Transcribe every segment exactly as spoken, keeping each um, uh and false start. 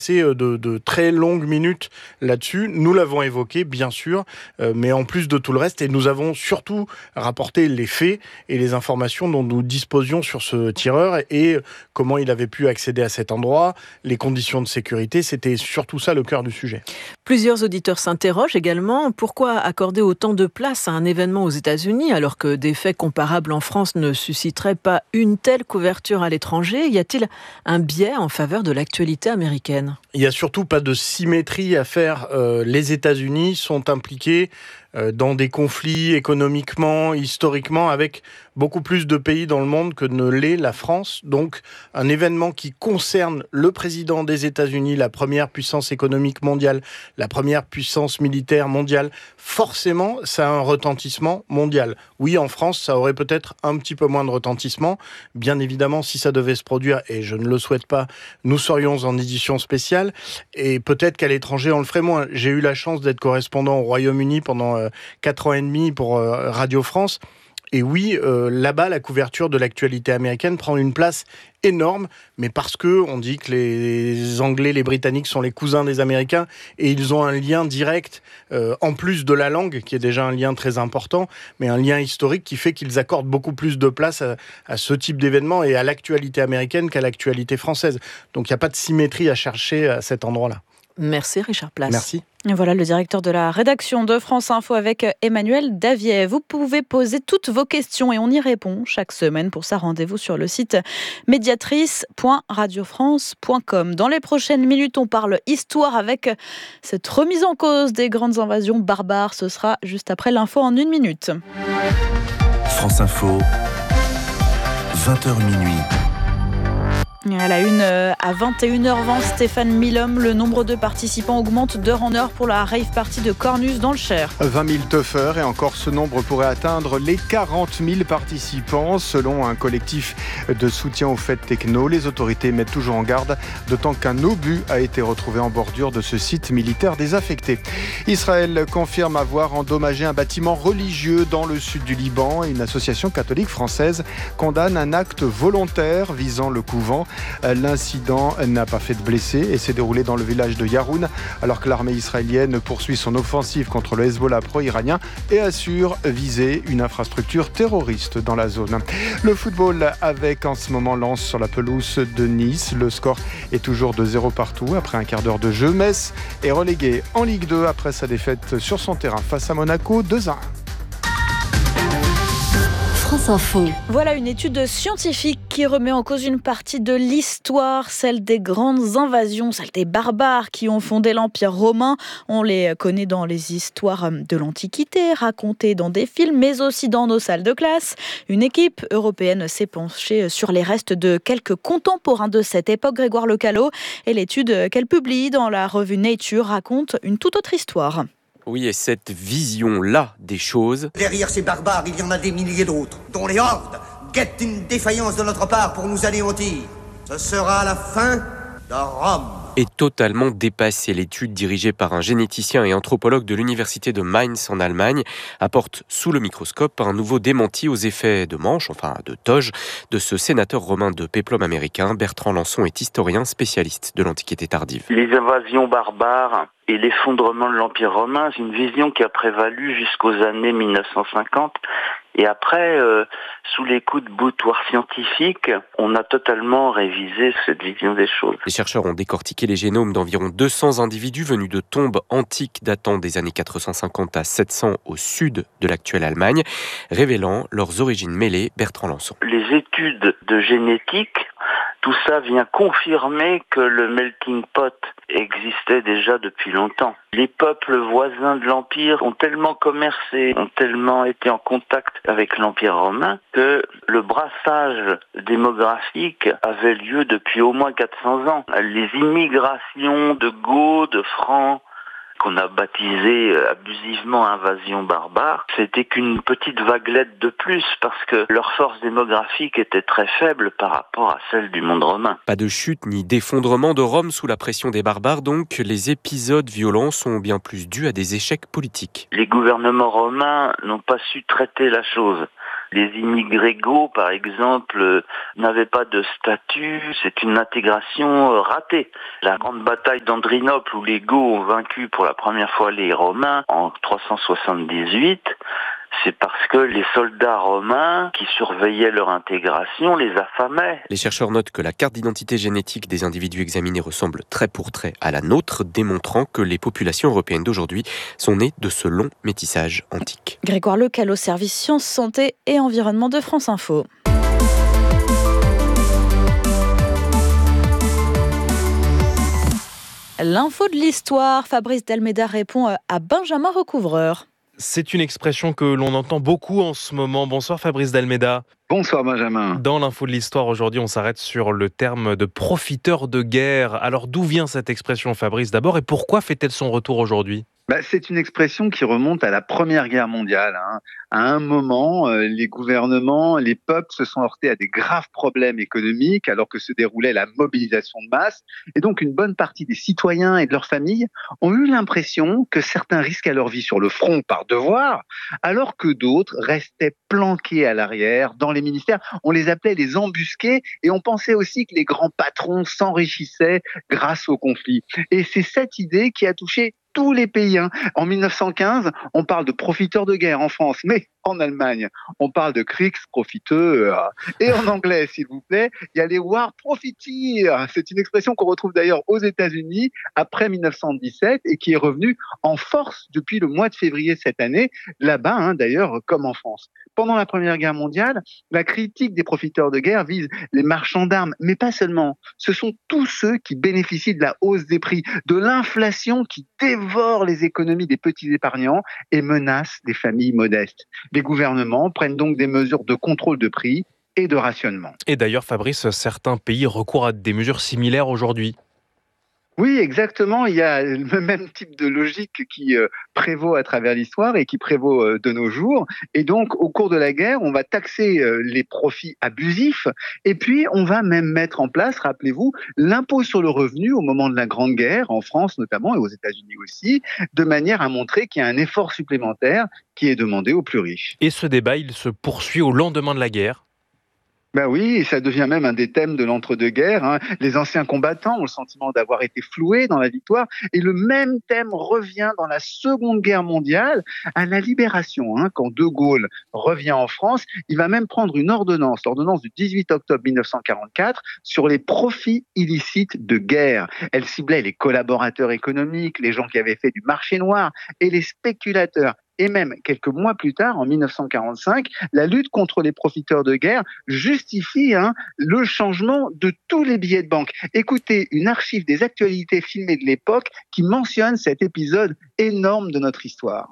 C'est de, de très longues minutes là-dessus. Nous l'avons évoqué, bien sûr, euh, mais en plus de tout le reste, et nous avons surtout rapporté les faits et les informations dont nous disposions sur ce tireur et comment il avait pu accéder à cet endroit, les conditions de sécurité. C'était surtout ça le cœur du sujet. Plusieurs auditeurs s'interrogent également pourquoi accorder autant de place à un événement aux États-Unis alors que des faits comparables en France ne susciteraient pas une telle couverture à l'étranger. Y a-t-il un biais en faveur de l'actualité américaine ? Il n'y a surtout pas de symétrie à faire. Euh, les États-Unis sont impliqués euh, dans des conflits économiquement, historiquement, avec beaucoup plus de pays dans le monde que ne l'est la France. Donc, un événement qui concerne le président des États-Unis, la première puissance économique mondiale, la première puissance militaire mondiale, forcément, ça a un retentissement mondial. Oui, en France, ça aurait peut-être un petit peu moins de retentissement. Bien évidemment, si ça devait se produire, et je ne le souhaite pas, nous serions en édition spéciale, et peut-être qu'à l'étranger, on le ferait moins. J'ai eu la chance d'être correspondant au Royaume-Uni pendant euh, quatre ans et demi pour euh, Radio France. Et oui, euh, là-bas, la couverture de l'actualité américaine prend une place énorme, mais parce que on dit que les Anglais, les Britanniques sont les cousins des Américains et ils ont un lien direct, euh, en plus de la langue, qui est déjà un lien très important, mais un lien historique qui fait qu'ils accordent beaucoup plus de place à, à ce type d'événement et à l'actualité américaine qu'à l'actualité française. Donc il n'y a pas de symétrie à chercher à cet endroit-là. Merci Richard Place. Merci. Et voilà le directeur de la rédaction de France Info avec Emmanuel Davier. Vous pouvez poser toutes vos questions et on y répond chaque semaine. Pour ça, rendez-vous sur le site médiatrice point radio france point com. Dans les prochaines minutes, on parle histoire avec cette remise en cause des grandes invasions barbares. Ce sera juste après l'info en une minute. France Info, vingt heures minuit. À la une, à vingt et une heures vingt, Stéphane Milhomme, le nombre de participants augmente d'heure en heure pour la rave party de Cornus dans le Cher. vingt mille teufeurs et encore ce nombre pourrait atteindre les quarante mille participants selon un collectif de soutien aux fêtes techno. Les autorités mettent toujours en garde, d'autant qu'un obus a été retrouvé en bordure de ce site militaire désaffecté. Israël confirme avoir endommagé un bâtiment religieux dans le sud du Liban et une association catholique française condamne un acte volontaire visant le couvent. L'incident n'a pas fait de blessés et s'est déroulé dans le village de Yaroun alors que l'armée israélienne poursuit son offensive contre le Hezbollah pro-iranien et assure viser une infrastructure terroriste dans la zone. Le football avec en ce moment Lens sur la pelouse de Nice. Le score est toujours de zéro partout après un quart d'heure de jeu. Metz est relégué en Ligue deux après sa défaite sur son terrain face à Monaco deux à un. France Info. Voilà une étude scientifique qui remet en cause une partie de l'histoire, celle des grandes invasions, celle des barbares qui ont fondé l'Empire romain. On les connaît dans les histoires de l'Antiquité, racontées dans des films, mais aussi dans nos salles de classe. Une équipe européenne s'est penchée sur les restes de quelques contemporains de cette époque, Grégoire Lecallot, et l'étude qu'elle publie dans la revue Nature raconte une toute autre histoire. Oui, et cette vision-là des choses... Derrière ces barbares, il y en a des milliers d'autres, dont les hordes guettent une défaillance de notre part pour nous anéantir. Ce sera la fin de Rome. Est totalement dépassée. L'étude dirigée par un généticien et anthropologue de l'université de Mainz en Allemagne apporte sous le microscope un nouveau démenti aux effets de manche, enfin de toge, de ce sénateur romain de péplum américain. Bertrand Lançon est historien spécialiste de l'Antiquité tardive. Les invasions barbares et l'effondrement de l'Empire romain, c'est une vision qui a prévalu jusqu'aux années mille neuf cent cinquante. Et après, euh, sous les coups de boutoir scientifique, on a totalement révisé cette vision des choses. Les chercheurs ont décortiqué les génomes d'environ deux cents individus venus de tombes antiques datant des années quatre cent cinquante à sept cents au sud de l'actuelle Allemagne, révélant leurs origines mêlées. Bertrand Lançon. Les études de génétique, tout ça vient confirmer que le melting pot existait déjà depuis longtemps. Les peuples voisins de l'Empire ont tellement commercé, ont tellement été en contact avec l'Empire romain que le brassage démographique avait lieu depuis au moins quatre cents ans. Les immigrations de Goths, de Francs, qu'on a baptisé abusivement invasion barbare, c'était qu'une petite vaguelette de plus parce que leur force démographique était très faible par rapport à celle du monde romain. Pas de chute ni d'effondrement de Rome sous la pression des barbares, donc les épisodes violents sont bien plus dus à des échecs politiques. Les gouvernements romains n'ont pas su traiter la chose. Les immigrés go, par exemple, n'avaient pas de statut. C'est une intégration ratée. La grande bataille d'Andrinople, où les Goths ont vaincu pour la première fois les Romains en trois cent soixante-dix-huit, c'est parce que les soldats romains qui surveillaient leur intégration les affamaient. Les chercheurs notent que la carte d'identité génétique des individus examinés ressemble trait pour trait à la nôtre, démontrant que les populations européennes d'aujourd'hui sont nées de ce long métissage antique. Grégoire Lecal au service Sciences, Santé et Environnement de France Info. L'info de l'histoire, Fabrice Dalméda répond à Benjamin Recouvreur. C'est une expression que l'on entend beaucoup en ce moment. Bonsoir Fabrice Dalméda. Bonsoir Benjamin. Dans l'info de l'histoire aujourd'hui, on s'arrête sur le terme de profiteur de guerre. Alors d'où vient cette expression, Fabrice, d'abord, et pourquoi fait-elle son retour aujourd'hui ? Bah, c'est une expression qui remonte à la Première Guerre mondiale. Hein. À un moment, euh, les gouvernements, les peuples se sont heurtés à des graves problèmes économiques alors que se déroulait la mobilisation de masse. Et donc, une bonne partie des citoyens et de leurs familles ont eu l'impression que certains risquaient leur vie sur le front par devoir, alors que d'autres restaient planqués à l'arrière dans les ministères. On les appelait les embusqués et on pensait aussi que les grands patrons s'enrichissaient grâce au conflit. Et c'est cette idée qui a touché tous les pays. Hein. En mille neuf cent quinze, on parle de profiteurs de guerre en France, mais en Allemagne, on parle de Kriegsprofiteur. Et en anglais, s'il vous plaît, il y a les War Profiteers. C'est une expression qu'on retrouve d'ailleurs aux États-Unis après mille neuf cent dix-sept et qui est revenue en force depuis le mois de février cette année, là-bas hein, d'ailleurs comme en France. Pendant la Première Guerre mondiale, la critique des profiteurs de guerre vise les marchands d'armes, mais pas seulement. Ce sont tous ceux qui bénéficient de la hausse des prix, de l'inflation qui dévore les économies des petits épargnants et menace les familles modestes. Les gouvernements prennent donc des mesures de contrôle de prix et de rationnement. Et d'ailleurs, Fabrice, certains pays recourent à des mesures similaires aujourd'hui. Oui, exactement. Il y a le même type de logique qui euh, prévaut à travers l'histoire et qui prévaut euh, de nos jours. Et donc, au cours de la guerre, on va taxer euh, les profits abusifs et puis on va même mettre en place, rappelez-vous, l'impôt sur le revenu au moment de la Grande Guerre, en France notamment et aux États-Unis aussi, de manière à montrer qu'il y a un effort supplémentaire qui est demandé aux plus riches. Et ce débat, il se poursuit au lendemain de la guerre. Ben oui, et ça devient même un des thèmes de l'entre-deux-guerres. Hein. Les anciens combattants ont le sentiment d'avoir été floués dans la victoire. Et le même thème revient dans la Seconde Guerre mondiale, à la Libération. Hein. Quand De Gaulle revient en France, il va même prendre une ordonnance, l'ordonnance du dix-huit octobre mille neuf cent quarante-quatre, sur les profits illicites de guerre. Elle ciblait les collaborateurs économiques, les gens qui avaient fait du marché noir et les spéculateurs. Et même quelques mois plus tard, en mille neuf cent quarante-cinq, la lutte contre les profiteurs de guerre justifie hein, le changement de tous les billets de banque. Écoutez une archive des actualités filmées de l'époque qui mentionne cet épisode énorme de notre histoire.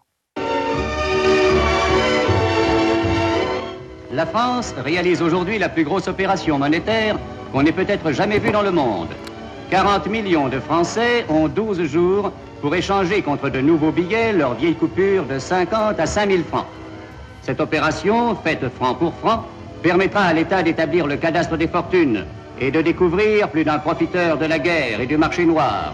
La France réalise aujourd'hui la plus grosse opération monétaire qu'on ait peut-être jamais vue dans le monde. quarante millions de Français ont douze jours pour échanger contre de nouveaux billets leurs vieilles coupures de cinquante à cinq mille francs. Cette opération, faite franc pour franc, permettra à l'État d'établir le cadastre des fortunes et de découvrir plus d'un profiteur de la guerre et du marché noir.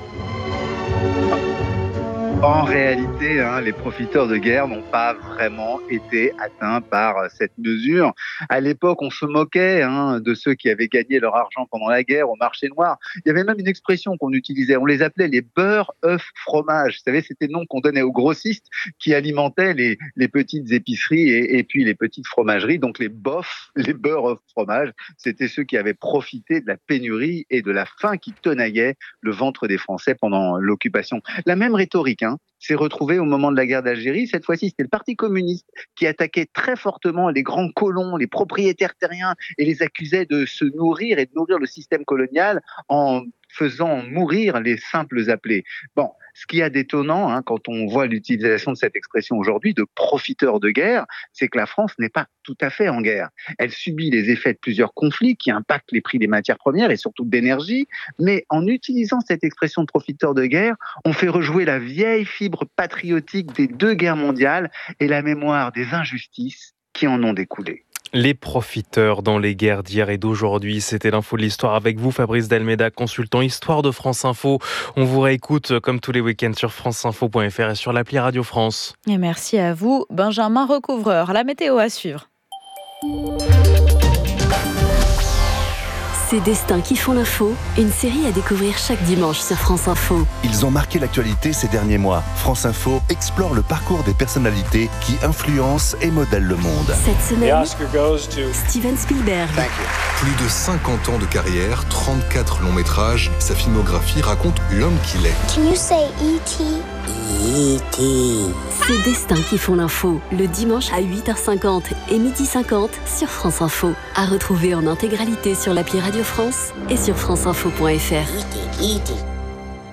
En réalité, hein, les profiteurs de guerre n'ont pas vraiment été atteints par cette mesure. À l'époque, on se moquait hein, de ceux qui avaient gagné leur argent pendant la guerre au marché noir. Il y avait même une expression qu'on utilisait, on les appelait les beurre, œufs, fromage. Vous savez, c'était le nom qu'on donnait aux grossistes qui alimentaient les, les petites épiceries et, et puis les petites fromageries. Donc les bofs, les beurre, œufs, fromage, c'était ceux qui avaient profité de la pénurie et de la faim qui tenaillait le ventre des Français pendant l'occupation. La même rhétorique, hein, s'est retrouvée au moment de la guerre d'Algérie. Cette fois-ci, c'était le Parti communiste qui attaquait très fortement les grands colons, les propriétaires terriens et les accusait de se nourrir et de nourrir le système colonial en faisant mourir les simples appelés. Bon, ce qui est d'étonnant, hein, quand on voit l'utilisation de cette expression aujourd'hui, de profiteur de guerre, c'est que la France n'est pas tout à fait en guerre. Elle subit les effets de plusieurs conflits qui impactent les prix des matières premières et surtout de l'énergie, mais en utilisant cette expression de profiteur de guerre, on fait rejouer la vieille fibre patriotique des deux guerres mondiales et la mémoire des injustices qui en ont découlé. Les profiteurs dans les guerres d'hier et d'aujourd'hui, c'était l'info de l'histoire avec vous, Fabrice Dalméda, consultant Histoire de France Info. On vous réécoute comme tous les week-ends sur franceinfo point f r et sur l'appli Radio France. Et merci à vous, Benjamin Recouvreur. La météo à suivre. Ces destins qui font l'info, une série à découvrir chaque dimanche sur France Info. Ils ont marqué l'actualité ces derniers mois. France Info explore le parcours des personnalités qui influencent et modèlent le monde. Cette semaine, Steven Spielberg. Plus de cinquante ans de carrière, trente-quatre longs métrages, sa filmographie raconte l'homme qu'il est. Can you say E T E T Ces destins qui font l'info, le dimanche à huit heures cinquante et midi cinquante sur France Info. À retrouver en intégralité sur l'appli Radio France et sur franceinfo point F R. E T E T